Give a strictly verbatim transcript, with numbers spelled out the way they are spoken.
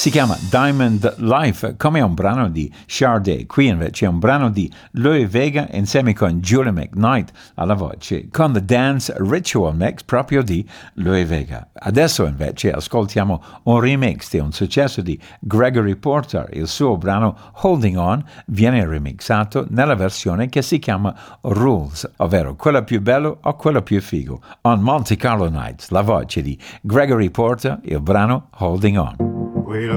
si chiama Diamond Life, come un brano di Sade. Qui invece è un brano di Louie Vega insieme con Julie McKnight alla voce, con The Dance Ritual Mix proprio di Louie Vega. Adesso invece ascoltiamo un remix di un successo di Gregory Porter. Il suo brano Holding On viene remixato nella versione che si chiama Rules, ovvero quella più bello o quella più figo. On Monte Carlo Nights, la voce di Gregory Porter, il brano Holding On. Wait